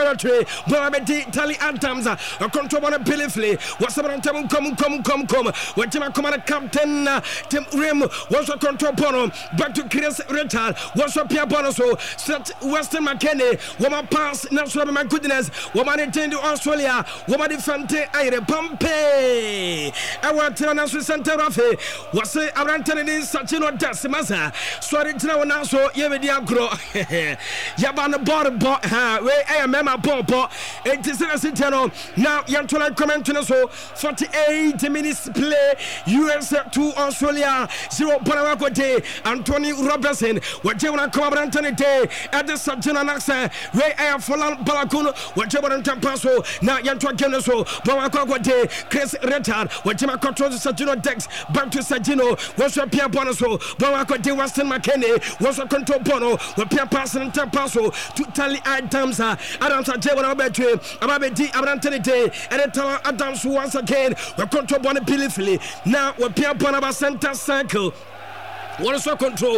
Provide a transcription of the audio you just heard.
territory. Boabedi Tally Adams, a control one Pilifley. What's about them? Come. What Tim Command Captain Tim Rim was a control pono. Back to Chris Richard. What's up Pia Bonoso? Set Western McKenney. Woman pass. Natural my goodness. Woman attend to Australia. Woman defante Aire Pompey. I want to announce Santa Rafe. What's it around Tennessee? Sachino Dasimasa. Sorry to now so Yemedia Gro. Yaban board where I am Mema Popo. 87 now Yantola comment to so 48 minutes play. US 2 Australia 0 Panama Day. Anthony Robertson. What you want to come around today at the Sajana Naxa where I am Falan Balakun. What you want to Tampaso now Yantola Geneso Bawako Day Chris Richard. What you control the Sajino Dex back to Sajino. What's your Pia Bonoso Bawako Day Western McKenney. What's your control Bono? What Pia Pass and Tampaso to Tally Adams. Adams are Jay Betray Ababedi Abrantany Day and then Adams once again. We control Bonnie Pilifley. Now we Pia Bonaba center circle. What is your control?